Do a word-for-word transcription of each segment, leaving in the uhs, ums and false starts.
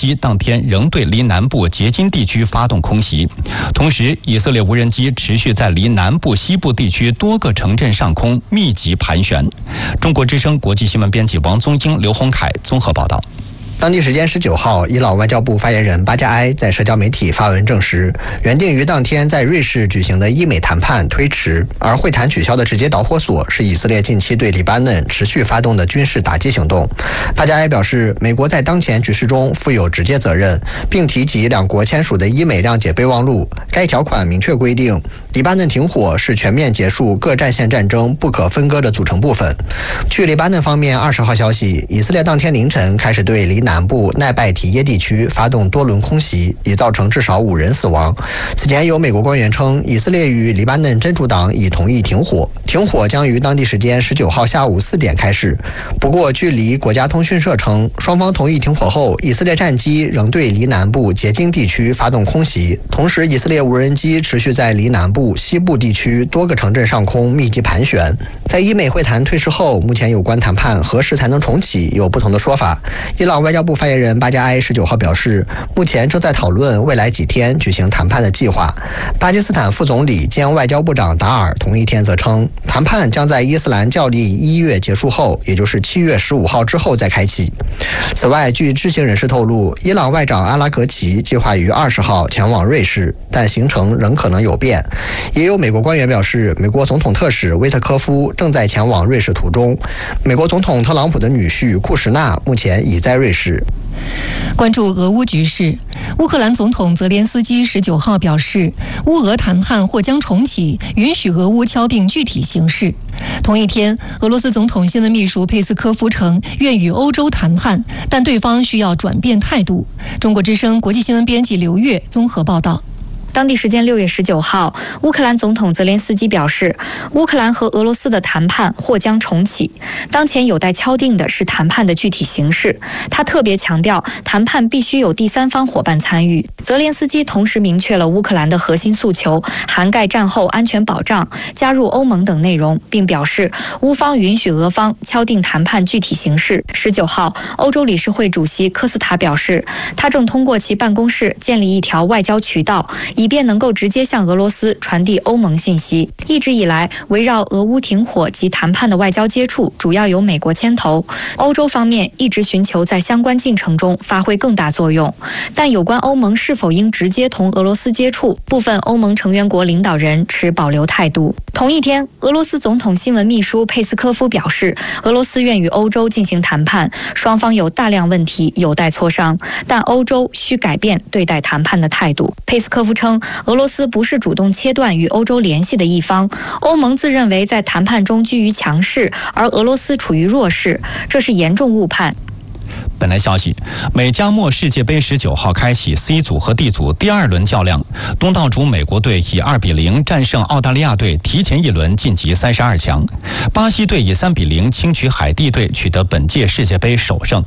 机当天仍对离南部结晶地区发动空袭，同时以色列无人机持续在离南部西部地区多个城镇上空密集盘旋。中国之声国际新闻编辑王宗英、刘洪凯综合报道。 当地时间十九号，伊朗外交部发言人巴加埃在社交媒体发文证实，原定于当天在瑞士举行的伊美谈判推迟，而会谈取消的直接导火索是以色列近期对黎巴嫩持续发动的军事打击行动。巴加埃表示，美国在当前局势中负有直接责任，并提及两国签署的伊美谅解备忘录，该条款明确规定，黎巴嫩停火是全面结束各战线战争不可分割的组成部分。据黎巴嫩方面二十号消息，以色列当天凌晨开始对黎南南部奈拜提耶地区发动多轮空袭，已造成至少五人死亡。此前有美国官员称，以色列与黎巴嫩真主党已同意停火，停火将于当地时间十九号下午四点开始。不过，据黎国家通讯社称，双方同意停火后，以色列战机仍对黎南部结晶地区发动空袭，同时以色列无人机持续在黎南部西部地区多个城镇上空密集盘旋。在伊美会谈退市后，目前有关谈判何时才能重启有不同的说法。伊朗外交部发言人巴加埃十九号表示，目前正在讨论未来几天举行谈判的计划。巴基斯坦副总理兼外交部长达尔同一天则称，谈判将在伊斯兰教历一月结束后，也就是七月十五号之后再开启。此外，据知情人士透露，伊朗外长阿拉格齐计划于二十号前往瑞士，但行程仍可能有变。也有美国官员表示，美国总统特使威特科夫正在前往瑞士途中。美国总统特朗普的女婿库什纳目前已在瑞士。 关注俄乌局势，乌克兰总统泽连斯基十九号表示，乌俄谈判或将重启，允许俄乌敲定具体形势。同一天，俄罗斯总统新闻秘书佩斯科夫称愿与欧洲谈判，但对方需要转变态度。中国之声国际新闻编辑刘月综合报道。 当地时间六月十九号，乌克兰总统泽连斯基表示，乌克兰和俄罗斯的谈判或将重启，当前有待敲定的是谈判的具体形式。他特别强调，谈判必须有第三方伙伴参与。泽连斯基同时明确了乌克兰的核心诉求，涵盖战后安全保障、加入欧盟等内容，并表示乌方允许俄方敲定谈判具体形式。十九号，欧洲理事会主席科斯塔表示，他正通过其办公室建立一条外交渠道，以便能够直接向俄罗斯传递欧盟信息。一直以来，围绕俄乌停火及谈判的外交接触主要由美国牵头，欧洲方面一直寻求在相关进程中发挥更大作用。但有关欧盟是否应直接同俄罗斯接触，部分欧盟成员国领导人持保留态度。同一天，俄罗斯总统新闻秘书佩斯科夫表示，俄罗斯愿与欧洲进行谈判，双方有大量问题有待磋商，但欧洲需改变对待谈判的态度。佩斯科夫称，俄罗斯不是主动切断与欧洲联系的一方，欧盟自认为在谈判中居于强势，而俄罗斯处于弱势，这是严重误判。 本来消息，美加墨世界杯十九号开启 C 组和 D 组第二轮较量，东道主美国队以二比零战胜澳大利亚队，提前一轮晋级三十二强。巴西队以三比零轻取海地队，取得本届世界杯首胜。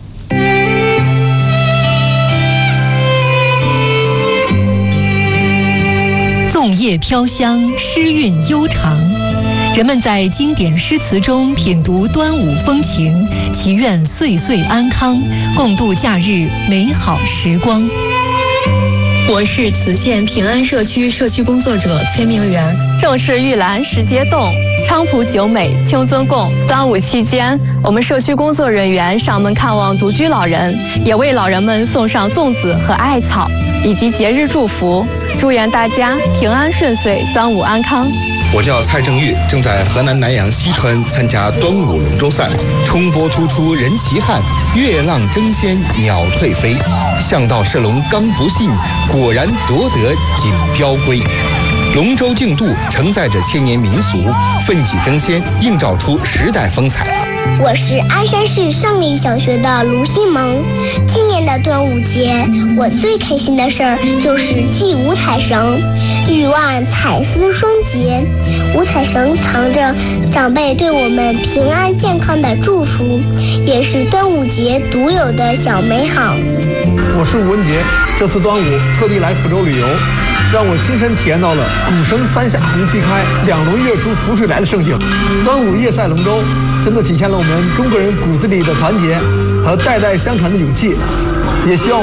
粽叶飘香，诗韵悠长。人们在经典诗词中品读端午风情，祈愿岁岁安康，共度假日美好时光。 我是磁县平安社区社区工作者崔明媛。 正是玉兰时节动，菖蒲酒美清尊供。端午期间，我们社区工作人员上门看望独居老人，也为老人们送上粽子和艾草，以及节日祝福，祝愿大家平安顺遂，端午安康。 我叫蔡正玉，正在河南南阳西川参加端午龙舟赛。冲波突出人齐汉，月浪争先鸟退飞。向道射龙刚不信，果然夺得锦标归。龙舟竞渡承载着千年民俗，奋起争先，映照出时代风采。 我是鞍山市胜利小学的卢新萌。今年的端午节，我最开心的事儿就是系五彩绳，欲望彩丝双结。五彩绳藏着长辈对我们平安健康的祝福，也是端午节独有的小美好。 我是吴文杰，这次端午特地来福州旅游，让我亲身体验到了鼓声三下红旗开，两龙跃出福水来的盛景。端午夜赛龙舟，真的体现了我们中国人骨子里的团结和代代相传的勇气，也希望